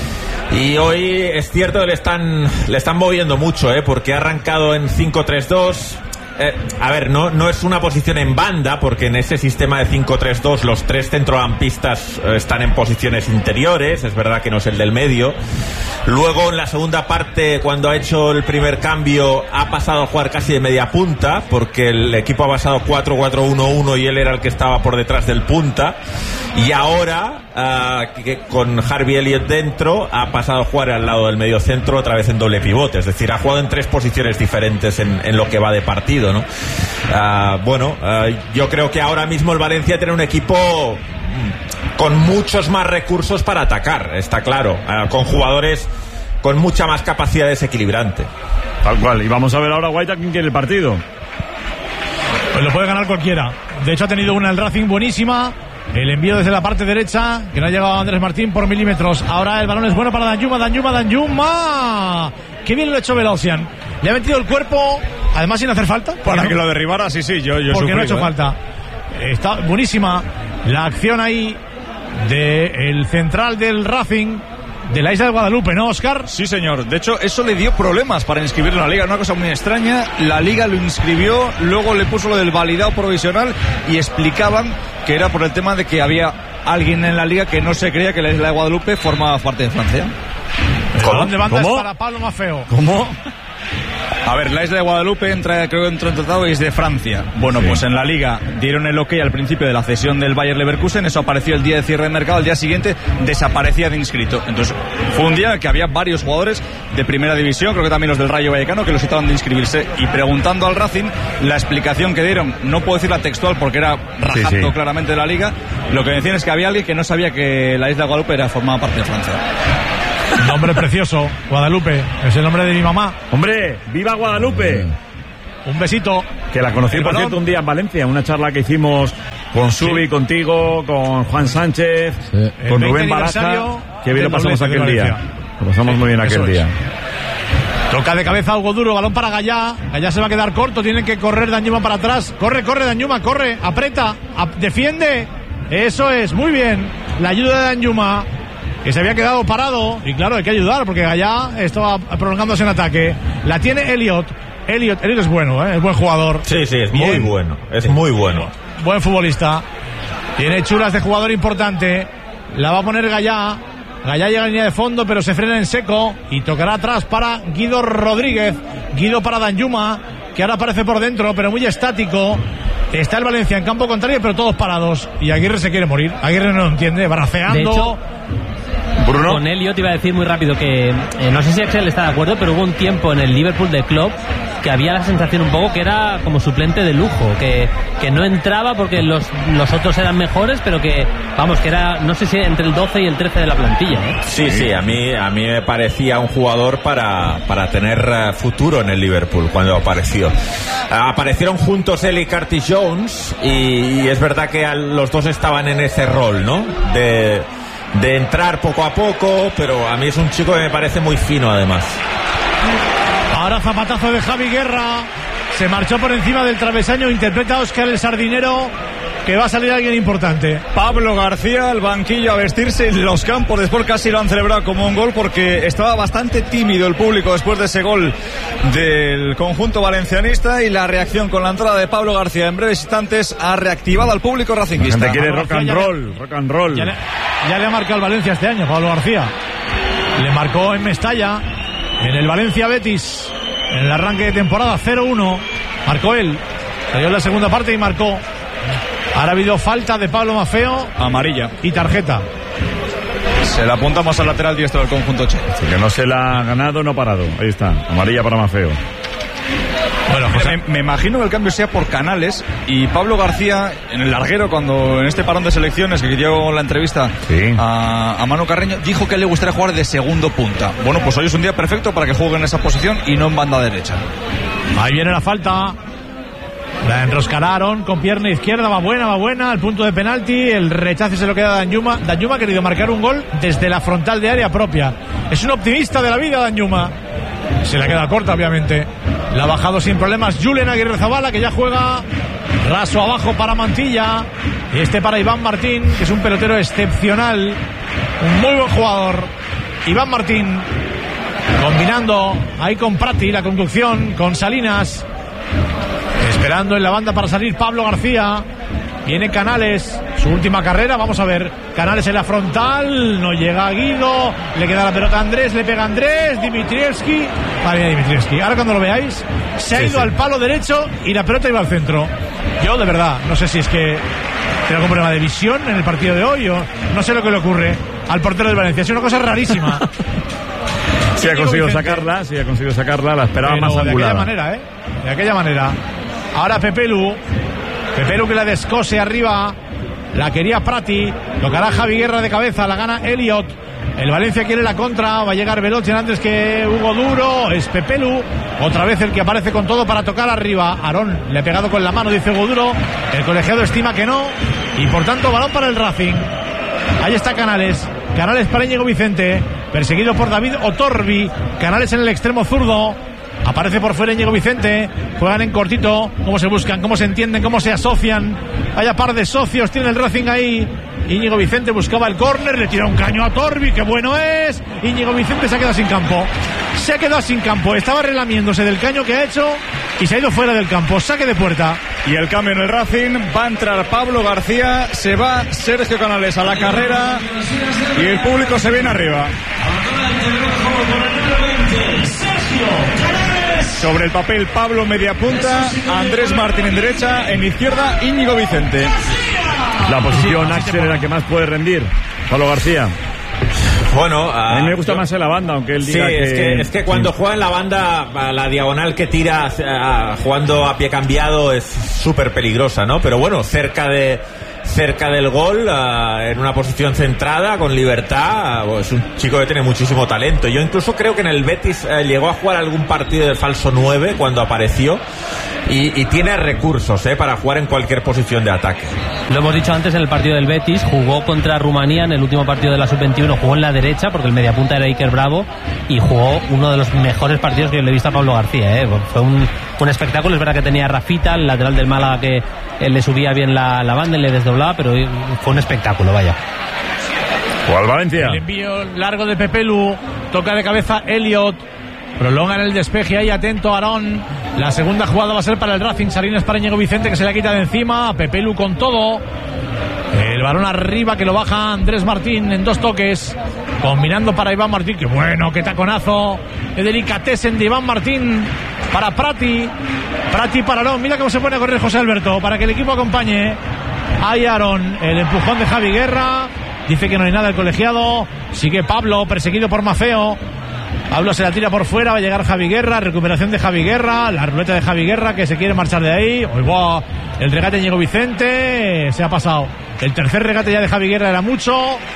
Y hoy es cierto que le están, le están moviendo mucho, ¿eh? Porque ha arrancado en cinco tres dos. Eh, a ver, no, no es una posición en banda, porque en ese sistema de cinco tres dos los tres centrocampistas eh, están en posiciones interiores, es verdad que no es el del medio. Luego en la segunda parte, cuando ha hecho el primer cambio, ha pasado a jugar casi de media punta, porque el equipo ha pasado cuatro cuatro uno uno y él era el que estaba por detrás del punta. Y ahora, uh, que con Harvey Elliott dentro, ha pasado a jugar al lado del medio centro, otra vez en doble pivote. Es decir, ha jugado en tres posiciones diferentes en, en lo que va de partido, ¿no? Uh, bueno, uh, yo creo que ahora mismo el Valencia tiene un equipo con muchos más recursos para atacar, está claro, uh, con jugadores con mucha más capacidad desequilibrante. Tal cual. Y vamos a ver ahora, Guaita, quién quiere el partido. Pues lo puede ganar cualquiera. De hecho, ha tenido una el Racing buenísima. El envío desde la parte derecha, que no ha llegado Andrés Martín por milímetros. Ahora el balón es bueno para Danjuma, Danjuma, Danjuma. Qué bien lo ha hecho Velocian. Le ha metido el cuerpo, además sin hacer falta. Para no? que lo derribara, sí, sí, yo, yo Porque no ha hecho ¿eh? falta. Está buenísima la acción ahí del central del Racing de la isla de Guadalupe, ¿no, Óscar? Sí, señor. De hecho, eso le dio problemas para inscribirlo en la liga. Una cosa muy extraña. La liga lo inscribió, luego le puso lo del validado provisional y explicaban que era por el tema de que había alguien en la liga que no se creía que la isla de Guadalupe formaba parte de Francia. El balón de banda ¿Cómo? es para Pablo Maffeo. ¿Cómo? A ver, la isla de Guadalupe entra, creo que entró en tratado y es de Francia. Bueno, sí. Pues en la liga dieron el ok al principio de la cesión del Bayer Leverkusen. Eso apareció el día de cierre de mercado. Al día siguiente desaparecía de inscrito. Entonces fue un día en el que había varios jugadores de primera división, creo que también los del Rayo Vallecano, que los estaban de inscribirse. Y preguntando al Racing, la explicación que dieron, no puedo decirla textual porque era rajando sí, sí. claramente de la liga, lo que decían es que había alguien que no sabía que la isla de Guadalupe era formaba parte de Francia. Nombre precioso, Guadalupe, es el nombre de mi mamá. Hombre, ¡viva Guadalupe! Un besito. Que la conocí, por cierto, un día en Valencia, una charla que hicimos con Subi, sí. contigo, con Juan Sánchez, sí. con Rubén Baraja. Que bien lo pasamos aquel día. Lo pasamos sí, muy bien aquel día. Es. Toca de cabeza Hugo Duro, balón para Gallá. Gallá se va a quedar corto, tienen que correr Danjuma para atrás. Corre, corre Danjuma, corre, aprieta, ap- defiende. Eso es, muy bien. La ayuda de Danjuma, que se había quedado parado, y claro, hay que ayudar porque Gallá estaba prolongándose en ataque. La tiene Elliot. Elliot, Elliot es bueno, ¿eh? Es buen jugador. Sí, sí, es Bien. muy bueno. Es sí. muy bueno. Buen futbolista. Tiene chulas de jugador importante. La va a poner Gallá. Gallá llega a línea de fondo, pero se frena en seco y tocará atrás para Guido Rodríguez. Guido para Danjuma, que ahora aparece por dentro, pero muy estático. Está el Valencia en campo contrario, pero todos parados. Y Aguirre se quiere morir. Aguirre no lo entiende, braceando. De hecho, Bruno. Con Elliot iba a decir muy rápido que eh, no sé si Axel está de acuerdo, pero hubo un tiempo en el Liverpool de Klopp que había la sensación un poco que era como suplente de lujo, que, que no entraba porque los, los otros eran mejores, pero que, vamos, que era, no sé si entre el doce y el trece de la plantilla, ¿eh? Sí, sí, a mí, a mí me parecía un jugador para, para tener futuro en el Liverpool cuando apareció. Aparecieron juntos él y Curtis Jones y, y es verdad que los dos estaban en ese rol, ¿no? De... de entrar poco a poco, pero a mí es un chico que me parece muy fino además. Ahora zapatazo de Javi Guerra, se marchó por encima del travesaño, interpreta a Óscar el Sardinero, que va a salir alguien importante. Pablo García al banquillo a vestirse en los campos, después casi lo han celebrado como un gol porque estaba bastante tímido el público después de ese gol del conjunto valencianista, y la reacción con la entrada de Pablo García en breves instantes ha reactivado al público racinguista. La gente quiere rock and roll, rock and roll. Ya le, ya le ha marcado el Valencia este año, Pablo García. Le marcó en Mestalla, en el Valencia Betis, en el arranque de temporada cero uno. Marcó él, salió en la segunda parte y marcó. Ahora ha habido falta de Pablo Maffeo, amarilla y tarjeta. Se la apuntamos al lateral diestro del conjunto che. Así que no se la ha ganado, no ha parado. Ahí está, amarilla para Maffeo. Bueno, José, me, me imagino que el cambio sea por Canales, y Pablo García en el larguero, cuando en este parón de selecciones que dio la entrevista sí. a, a Manu Carreño, dijo que le gustaría jugar de segundo punta. Bueno, pues hoy es un día perfecto para que juegue en esa posición y no en banda derecha. Ahí viene la falta. La enroscararon con pierna izquierda, va buena, va buena, al punto de penalti, el rechazo se lo queda a Danjuma. Danjuma ha querido marcar un gol desde la frontal de área propia. Es un optimista de la vida Danjuma. Se le queda corta, obviamente. La ha bajado sin problemas Julen Aguirre Zabala, que ya juega raso abajo para Mantilla. Y este para Iván Martín, que es un pelotero excepcional, un muy buen jugador. Iván Martín combinando ahí con Prati, la conducción, con Salinas. Esperando en la banda para salir Pablo García. Viene Canales, su última carrera, vamos a ver. Canales en la frontal, no llega Guido, le queda la pelota a Andrés, le pega Andrés, Dimitrievski. Vale, Dimitrievski. Ahora cuando lo veáis, se ha ido sí, sí. al palo derecho y la pelota iba al centro. Yo de verdad, no sé si es que tiene algún problema de visión en el partido de hoy o no sé lo que le ocurre al portero del Valencia. Es una cosa rarísima. Si ha conseguido sacarla, si ha conseguido sacarla, la esperaba Pero más angulada. De aquella manera, ¿eh? De aquella manera. Ahora Pepelu. Pepelu que la descose arriba. La quería Prati. Tocará Javi Guerra de cabeza. La gana Elliot. El Valencia quiere la contra. Va a llegar Velocian antes que Hugo Duro. Es Pepelu. Otra vez el que aparece con todo para tocar arriba. Aarón le ha pegado con la mano, dice Hugo Duro. El colegiado estima que no. Y por tanto, balón para el Racing. Ahí está Canales. Canales para Íñigo Vicente. Perseguido por David Otorbi. Canales en el extremo zurdo. Aparece por fuera Íñigo Vicente. Juegan en cortito. Cómo se buscan, cómo se entienden, cómo se asocian. Vaya par de socios tiene el Racing ahí. Íñigo Vicente buscaba el córner. Le tira un caño a Torbi. ¡Qué bueno es! Íñigo Vicente se ha quedado sin campo. Se ha quedado sin campo. Estaba relamiéndose del caño que ha hecho y se ha ido fuera del campo. Saque de puerta. Y el cambio en el Racing. Va a entrar Pablo García. Se va Sergio Canales a la carrera. Y el público se viene arriba. Sobre el papel, Pablo media punta, Andrés Martín en derecha, en izquierda Íñigo Vicente. La posición Axel es la que más puede rendir. Pablo García. Bueno, a mí me gusta yo, más en la banda, aunque él diga sí, que... es que, es que cuando sí. juega en la banda, la diagonal que tira a, jugando a pie cambiado es súper peligrosa, ¿no? Pero bueno, cerca de... cerca del gol, uh, en una posición centrada, con libertad, uh, es un chico que tiene muchísimo talento. Yo incluso creo que en el Betis uh, llegó a jugar algún partido de falso nueve cuando apareció y, y tiene recursos eh, para jugar en cualquier posición de ataque. Lo hemos dicho antes en el partido del Betis, jugó contra Rumanía en el último partido de la sub veintiuno, jugó en la derecha porque el mediapunta era Iker Bravo y jugó uno de los mejores partidos que yo le he visto a Pablo García. Eh. Fue un, un espectáculo, es verdad que tenía a Rafita, el lateral del Málaga, que él le subía bien la, la banda y le desdoblaba, pero fue un espectáculo, vaya. ¿Cuál Valencia? El envío largo de Pepelu, toca de cabeza Elliot, prolongan el despeje ahí, atento Aarón. La segunda jugada va a ser para el Racing, Salinas para Íñigo Vicente, que se la quita de encima, Pepelu con todo. El balón arriba que lo baja Andrés Martín en dos toques, combinando para Iván Martín. ¡Qué bueno! ¡Qué taconazo! ¡Qué delicatessen de Iván Martín! Para Prati, Prati para Aarón. Mira cómo se pone a correr José Alberto para que el equipo acompañe. Ahí Aarón, el empujón de Javi Guerra. Dice que no hay nada el colegiado. Sigue Pablo, perseguido por Mafeo. Pablo se la tira por fuera, va a llegar Javi Guerra. Recuperación de Javi Guerra, la ruleta de Javi Guerra que se quiere marchar de ahí. Uy, wow. El regate de Íñigo Vicente se ha pasado. El tercer regate ya de Javi Guerra era mucho.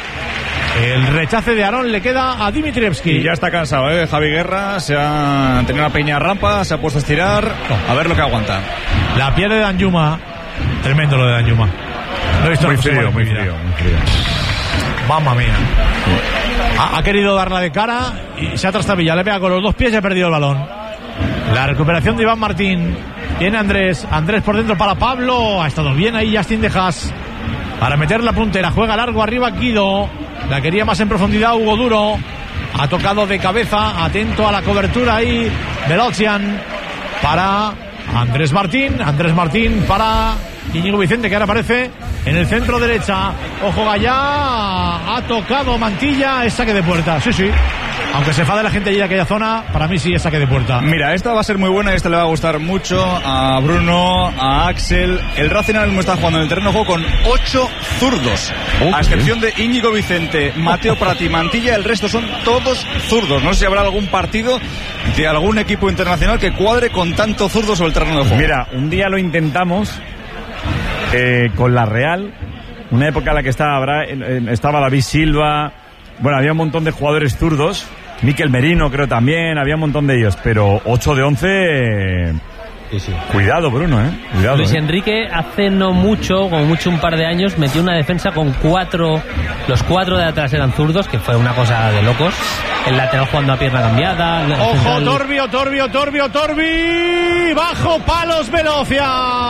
El rechace de Aarón le queda a Dimitrievski. Y ya está cansado, ¿eh? Javi Guerra se ha tenido una pequeña rampa, se ha puesto a estirar. A ver lo que aguanta. La piel de Danjuma. Tremendo lo de Danjuma. No he visto muy frío, muy frío, muy frío. Mamma mía. Ha, ha querido darla de cara y se ha trastabillado. Le pega con los dos pies y ha perdido el balón. La recuperación de Iván Martín. Tiene Andrés. Andrés por dentro para Pablo. Ha estado bien ahí Justin de Haas para meter la puntera. Juega largo arriba Guido. La quería más en profundidad Hugo Duro. Ha tocado de cabeza. Atento a la cobertura ahí. Velocian para Andrés Martín. Andrés Martín para Íñigo Vicente, que ahora aparece en el centro derecha. Ojo Gallá. Ha tocado Mantilla. Es saque de puerta. Sí, sí. Aunque se enfade la gente allí de aquella zona, para mí sí es saque de puerta. Mira, esta va a ser muy buena y esta le va a gustar mucho a Bruno, a Axel. El Racing ahora mismo está jugando en el terreno de juego con ocho zurdos. Okay. A excepción de Íñigo Vicente, Mateo Prati, Mantilla, el resto son todos zurdos. No sé si habrá algún partido de algún equipo internacional que cuadre con tanto zurdo sobre el terreno de juego. Mira, un día lo intentamos eh, con la Real, una época en la que estaba, estaba David Silva. Bueno, había un montón de jugadores zurdos. Miquel Merino creo también, había un montón de ellos, pero ocho de once... Eh, sí, sí. Cuidado, Bruno, ¿eh? Cuidado, Luis eh. Enrique hace no mucho, como mucho un par de años, metió una defensa con cuatro... Los cuatro de atrás eran zurdos, que fue una cosa de locos. El lateral jugando a pierna cambiada. Ojo, central... Torbio, Torbio, Torbio, Torbi. Bajo palos, Velocian.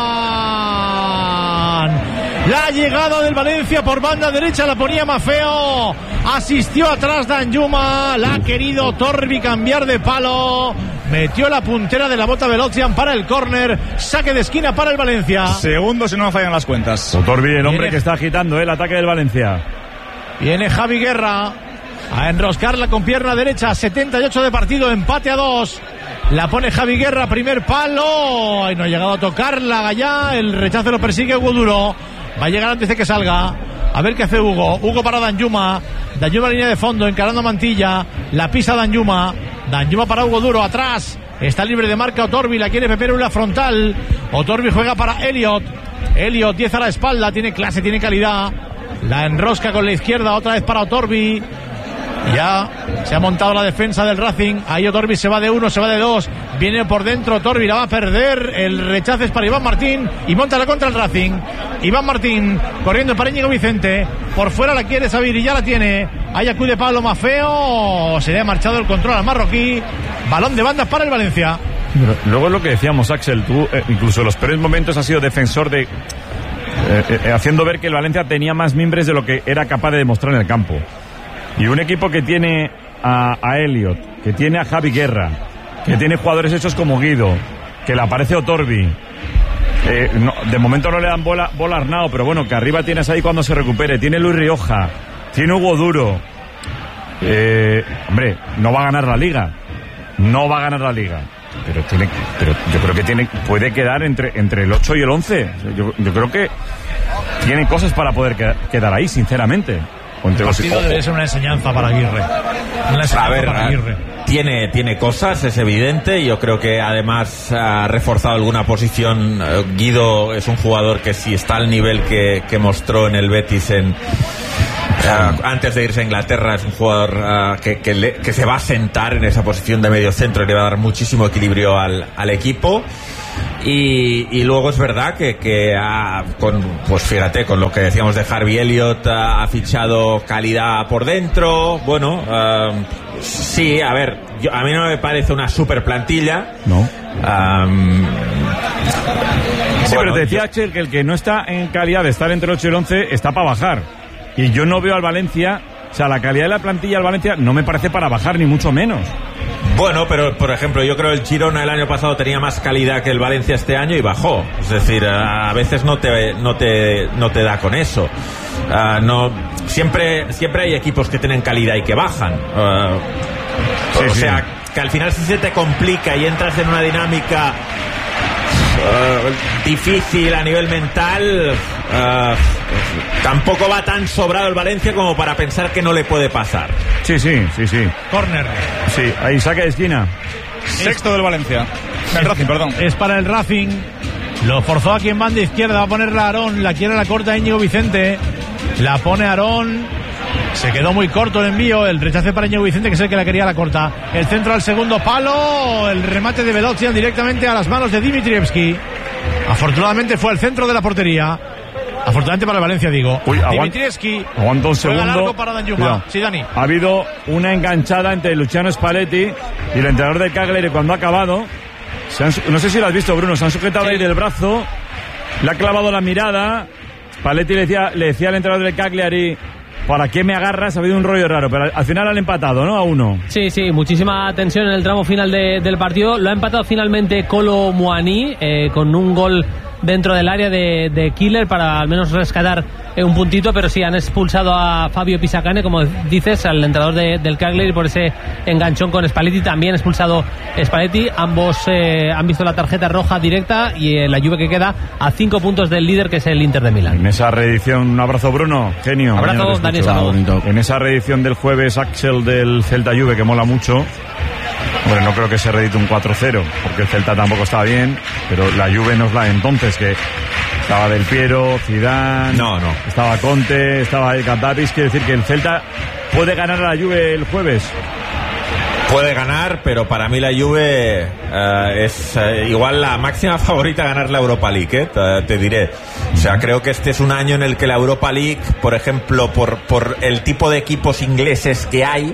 La llegada del Valencia por banda derecha la ponía Mafeo. Asistió atrás Danjuma. La ha querido Torbi cambiar de palo. Metió la puntera de la bota Velocian para el córner. Saque de esquina para el Valencia. Segundo si no me fallan las cuentas. O Torbi, el hombre Viene... que está agitando ¿eh? el ataque del Valencia. Viene Javi Guerra a enroscarla con pierna derecha. setenta y ocho de partido, empate a dos. La pone Javi Guerra, primer palo. Ay, no ha llegado a tocarla Gallá. El rechazo lo persigue Hugo Duro. Va a llegar antes de que salga. A ver qué hace Hugo. Hugo para Danjuma. Danjuma línea de fondo, encarando Mantilla. La pisa Danjuma. Danjuma para Hugo Duro, atrás. Está libre de marca Otorbi, la quiere Pepero en la frontal. Otorbi juega para Elliot. Elliot, diez a la espalda, tiene clase, tiene calidad. La enrosca con la izquierda, otra vez para Otorbi. Ya se ha montado la defensa del Racing. Ahí Torbi se va de uno, se va de dos. Viene por dentro Torbi, la va a perder. El rechazo es para Iván Martín y monta la contra el Racing. Iván Martín corriendo para Íñigo Vicente. Por fuera la quiere Sabir y ya la tiene. Ahí acude Pablo Mafeo. Se le ha marchado el control al marroquí. Balón de bandas para el Valencia. Pero luego es lo que decíamos, Axel. Tú, eh, incluso en los peores momentos, has sido defensor de. Eh, eh, haciendo ver que el Valencia tenía más mimbres de lo que era capaz de demostrar en el campo. Y un equipo que tiene a, a Elliot, que tiene a Javi Guerra, que tiene jugadores hechos como Guido, que le aparece Otorbi. Eh, no, de momento no le dan bola, bola a Arnau, pero bueno, que arriba tienes ahí cuando se recupere. Tiene Luis Rioja, tiene Hugo Duro. Eh, hombre, no va a ganar la Liga. No va a ganar la Liga. Pero tiene, pero yo creo que tiene, puede quedar entre, entre el ocho y el once. Yo, yo creo que tiene cosas para poder quedar, quedar ahí, sinceramente. El partido debe ser una enseñanza para Aguirre. Una enseñanza a ver, para Aguirre. Tiene, tiene cosas, es evidente. Yo creo que además ha reforzado alguna posición. Guido es un jugador que si está al nivel que, que mostró en el Betis en, uh, antes de irse a Inglaterra, es un jugador uh, que, que, le, que se va a sentar en esa posición de medio centro y le va a dar muchísimo equilibrio al, al equipo. Y, y luego es verdad que, que ha, con, pues fíjate, con lo que decíamos de Harvey Elliott, ha, ha fichado calidad por dentro. Bueno, uh, sí, a ver, yo, a mí no me parece una super plantilla. No. Um, sí, bueno, pero te decía, yo... Axel, que el que no está en calidad de estar entre el ocho y el once está para bajar. Y yo no veo al Valencia, o sea, la calidad de la plantilla del Valencia no me parece para bajar, ni mucho menos. Bueno, pero por ejemplo, yo creo que el Girona el año pasado tenía más calidad que el Valencia este año y bajó. Es decir, a veces no te no te no te da con eso. Uh, no siempre siempre hay equipos que tienen calidad y que bajan. Uh, sí, o sí. sea, que al final si se te complica y entras en una dinámica Uh, difícil a nivel mental, uh, tampoco va tan sobrado el Valencia como para pensar que no le puede pasar. Sí, sí, sí, sí. Córner. Sí, ahí saque de esquina. Sexto del Valencia. El Racing, perdón. Es para el Racing. Lo forzó aquí en banda izquierda. Va a ponerla Aarón. La quiere la corta Íñigo Vicente. La pone Aarón. Se quedó muy corto el envío. El rechace para Íñigo Vicente, que es el que la quería la corta. El centro al segundo palo. El remate de Velotian directamente a las manos de Dimitrievski. Afortunadamente fue al centro de la portería. Afortunadamente para el Valencia, digo. Uy, Dimitrievski. Aguanta un segundo. Largo para Danjuma. Sí, Dani. Ha habido una enganchada entre Luciano Spalletti y el entrenador del Cagliari cuando ha acabado. Se han, no sé si lo has visto, Bruno. Se han sujetado sí. ahí del brazo. Le ha clavado la mirada. Spalletti le decía, le decía al entrenador del Cagliari: ¿para qué me agarras? Ha habido un rollo raro, pero al final han empatado, ¿no? A uno. Sí, sí, muchísima tensión en el tramo final de, del partido. Lo ha empatado finalmente Kolo Muani, eh, con un gol dentro del área de, de Killer para al menos rescatar eh, un puntito, pero sí han expulsado a Fabio Pisacane, como dices, al entrenador de, del Cagliari, por ese enganchón con Spalletti. También expulsado Spalletti. Ambos eh, han visto la tarjeta roja directa y eh, la Juve que queda a cinco puntos del líder, que es el Inter de Milán. En esa reedición, un abrazo, Bruno, genio. Abrazo, Dani, saludos. En esa reedición del jueves, Axel, del Celta Juve, que mola mucho. Hombre, no creo que se reedite un cuatro cero, porque el Celta tampoco está bien, pero la Juve no es la de entonces, que estaba Del Piero, Zidane, no, no. estaba Conte, estaba el Kataris. Quiere decir que el Celta puede ganar a la Juve el jueves. Puede ganar, pero para mí la Juve uh, es uh, igual la máxima favorita a ganar la Europa League, ¿eh? te, te diré. O sea, creo que este es un año en el que la Europa League, por ejemplo, por, por el tipo de equipos ingleses que hay,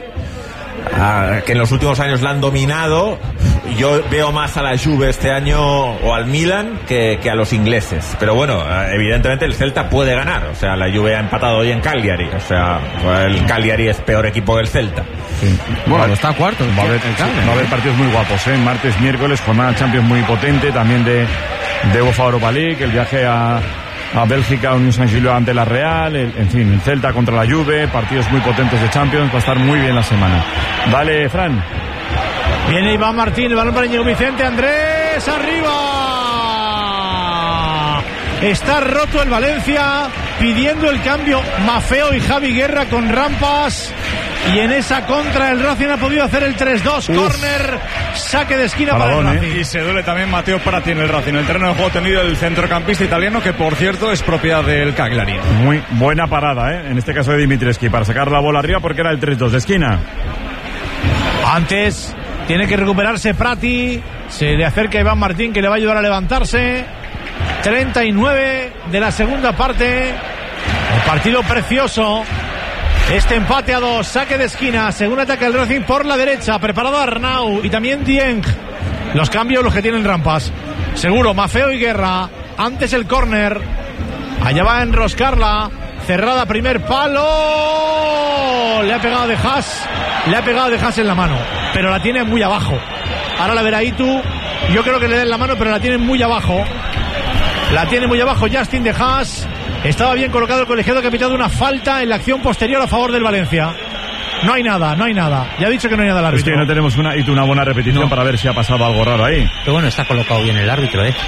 Uh, que en los últimos años la han dominado, yo veo más a la Juve este año o al Milan que, que a los ingleses. Pero bueno, uh, evidentemente el Celta puede ganar. O sea, la Juve ha empatado hoy en Cagliari. O sea, el Cagliari es peor equipo que el Celta. Sí. Bueno, vale. Está cuarto. Va a, haber, sí, va a haber partidos muy guapos, ¿eh? Martes, miércoles, jornada Champions muy potente. También de, de UEFA Europa League, el viaje a... a Bélgica, Unión San Gilio ante la Real, el, en fin, el Celta contra la Juve, partidos muy potentes de Champions, va a estar muy bien la semana. Vale, Fran. Viene Iván Martín, el balón para Íñigo Vicente, Andrés, arriba. Está roto el Valencia, pidiendo el cambio Maffeo y Javi Guerra con Rampas. Y en esa contra el Racing ha podido hacer el tres dos. Córner, saque de esquina para, para el Racing. Y se duele también Mateo Prati en el Racing. El terreno de juego tenido el centrocampista italiano, que por cierto es propiedad del Cagliari. Muy buena parada, ¿eh? En este caso de Dimitrescu, para sacar la bola arriba porque era el tres dos de esquina. Antes tiene que recuperarse Prati. Se le acerca Iván Martín, que le va a ayudar a levantarse. treinta y nueve de la segunda parte. Un partido precioso. Este empate a dos, saque de esquina, según ataca el Racing por la derecha, preparado Arnau y también Dieng. Los cambios, los que tienen Rampas. Seguro, Maffeo y Guerra. Antes el córner. Allá va a enroscarla. Cerrada, primer palo. Le ha pegado de Haas. Le ha pegado de Haas en la mano. Pero la tiene muy abajo. Ahora la verá Itu. Yo creo que le den la mano, pero la tiene muy abajo. La tiene muy abajo Justin de Haas. Estaba bien colocado el colegiado, que ha pitado una falta en la acción posterior a favor del Valencia. No hay nada, no hay nada. Ya ha dicho que no hay nada al árbitro. Es que no tenemos una, una buena repetición no. para ver si ha pasado algo raro ahí. Pero bueno, está colocado bien el árbitro, ¿eh?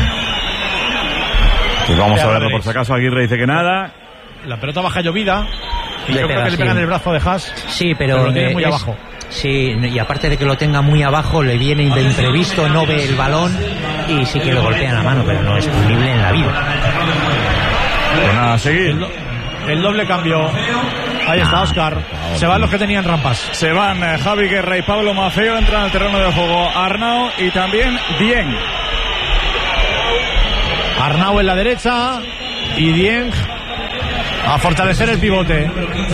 Pues vamos a verlo por si acaso. Aguirre dice que nada. La pelota baja llovida. Y le yo pega, creo que le pegan sí. el brazo de Haas. Sí, pero, pero lo tiene muy es, abajo. Sí, y aparte de que lo tenga muy abajo, le viene de imprevisto, no ve el balón y sí que le golpean la mano, pero no es punible en la vida. Bueno, a seguir. El, do, el doble cambio. Ahí está Óscar. Se van los que tenían Rampas. Se van eh, Javi Guerra y Pablo Maffeo. Entran al terreno de juego Arnau y también Dieng. Arnau en la derecha y Dieng a fortalecer el pivote.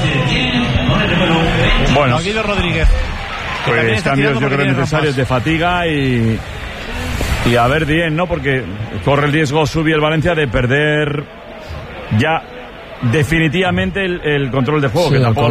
Bueno, Guido Rodríguez. Pues cambios yo creo necesarios de fatiga y y a ver Dieng, ¿no? Porque corre el riesgo Subi el Valencia de perder ya definitivamente el, el control de juego, sí, que tampoco